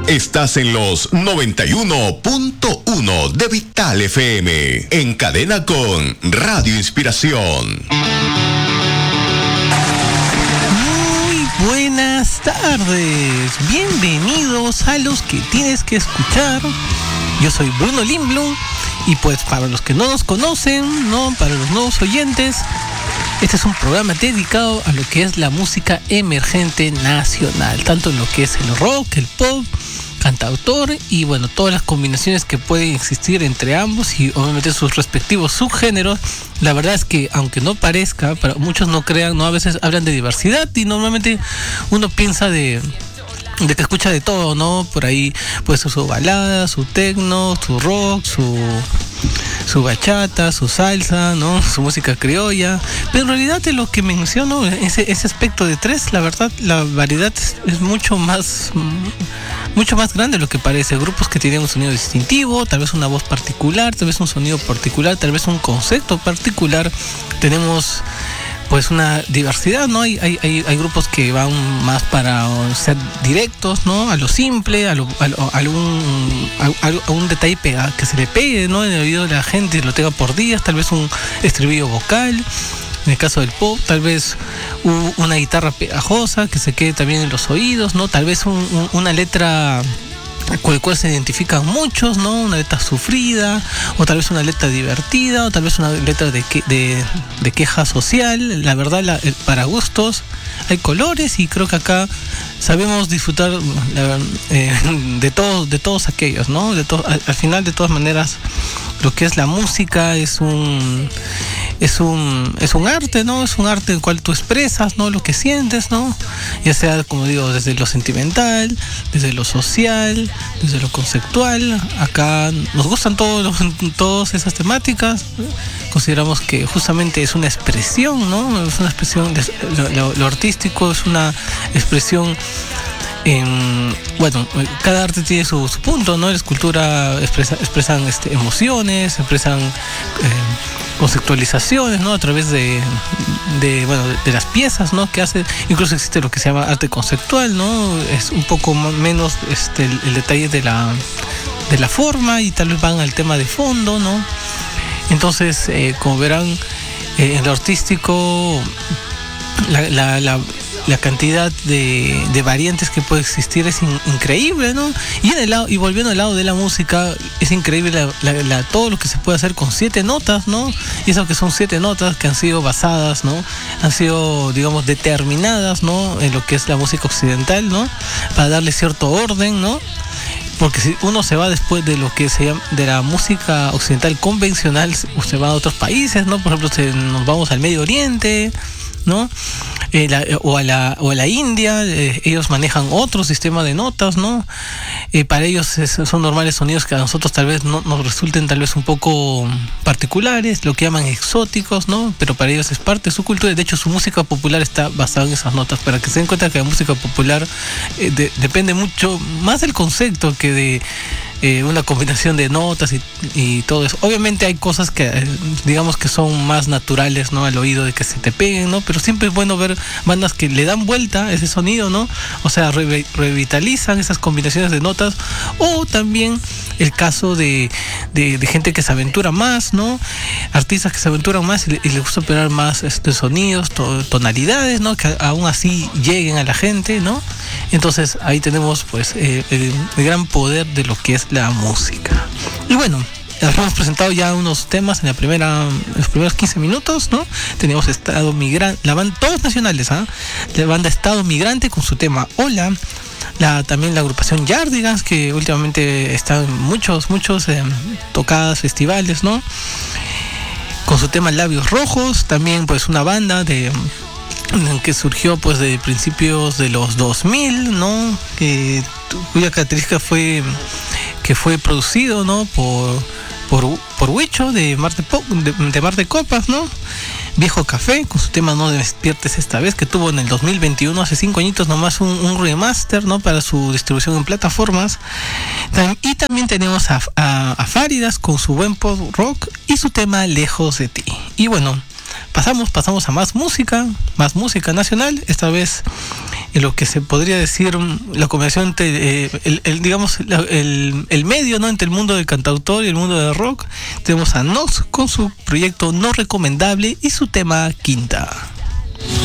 Estás en los 91.1 de Vital FM, en cadena con Radio Inspiración. Muy buenas tardes, bienvenidos a Los que Tienes que Escuchar. Yo soy Bruno Lindblom y pues para los que no nos conocen, ¿no? Para los nuevos oyentes, este es un programa dedicado a lo que es la música emergente nacional, tanto en lo que es el rock, el pop, cantautor y bueno, todas las combinaciones que pueden existir entre ambos y obviamente sus respectivos subgéneros. La verdad es que aunque no parezca, para muchos no crean, no, a veces hablan de diversidad y normalmente uno piensa de que escucha de todo, ¿no? Por ahí pues su balada, su techno, su rock, su bachata, su salsa, ¿no? Su música criolla. Pero en realidad de lo que menciono, ese aspecto de tres, la verdad, la variedad es mucho más grande de lo que parece. Grupos que tienen un sonido distintivo, tal vez una voz particular, tal vez un sonido particular, tal vez un concepto particular. Tenemos pues una diversidad, ¿no? Hay grupos que van más para ser directos, ¿no? A lo simple, a un detalle que se le pegue, ¿no? En el oído de la gente, lo tenga por días, tal vez un estribillo vocal. En el caso del pop, tal vez una guitarra pegajosa que se quede también en los oídos, ¿no? Tal vez una letra con el cual se identifican muchos, ¿no? Una letra sufrida, o tal vez una letra divertida, o tal vez una letra de queja social. La verdad, para gustos hay colores y creo que acá sabemos disfrutar de todos aquellos, ¿no? Al final, de todas maneras, lo que es la música es un arte, ¿no? Es un arte en el cual tú expresas, ¿no? Lo que sientes, ¿no? Ya sea, como digo, desde lo sentimental, desde lo social, desde lo conceptual. Acá nos gustan todas esas temáticas. Consideramos que justamente es una expresión, ¿no? Es una expresión, lo artístico es una expresión. Bueno, cada arte tiene su punto, ¿no? La escultura expresan emociones, expresan conceptualizaciones, ¿no? A través de las piezas, ¿no? Que hace, incluso existe lo que se llama arte conceptual, ¿no? Es un poco menos el detalle de la forma y tal vez van al tema de fondo, ¿no? Entonces, como verán, en lo artístico la cantidad de variantes que puede existir es increíble, ¿no? Y volviendo al lado de la música, es increíble todo lo que se puede hacer con 7 notas, ¿no? Y eso que son 7 notas que han sido basadas, ¿no? Han sido, digamos, determinadas, ¿no? En lo que es la música occidental, ¿no? Para darle cierto orden, ¿no? Porque si uno se va después de lo que se llama de la música occidental convencional, se va a otros países, ¿no? Por ejemplo, nos vamos al Medio Oriente, ¿no? O a la India, ellos manejan otro sistema de notas, ¿no? Para ellos son normales sonidos que a nosotros tal vez no nos resulten tal vez un poco particulares, lo que llaman exóticos, ¿no? Pero para ellos es parte de su cultura. De hecho, su música popular está basada en esas notas, para que se den cuenta que la música popular depende mucho más del concepto que de una combinación de notas y todo eso. Obviamente hay cosas que digamos que son más naturales, ¿no? Al oído, de que se te peguen, ¿no? Pero siempre es bueno ver bandas que le dan vuelta a ese sonido, ¿no? O sea, revitalizan esas combinaciones de notas. O también el caso de gente que se aventura más, ¿no? Artistas que se aventuran más y les gusta operar más sonidos, tonalidades, ¿no? Que aún así lleguen a la gente, ¿no? Entonces ahí tenemos pues el gran poder de lo que es la música. Y bueno, hemos presentado ya unos temas en los primeros 15 minutos, ¿no? Teníamos Estado Migrante, todos nacionales, ¿ah? La banda Estado Migrante con su tema Hola. También la agrupación Yardigans, que últimamente está en muchos tocadas, festivales, ¿no? Con su tema Labios Rojos. También pues una banda que surgió pues de principios de los 2000, ¿no? Cuya característica fue que fue producido, ¿no? por Huicho de Mar de Copas, ¿no? Viejo Café con su tema No Despiertes Esta Vez, que tuvo en el 2021, hace 5 añitos nomás, un remaster, ¿no? Para su distribución en plataformas. Y también tenemos a Fáridas con su buen pop rock y su tema Lejos de Ti. Y bueno, Pasamos a más música nacional, esta vez en lo que se podría decir la combinación entre el medio, ¿no?, entre el mundo del cantautor y el mundo del rock. Tenemos a Nox con su proyecto No Recomendable y su tema Quinta.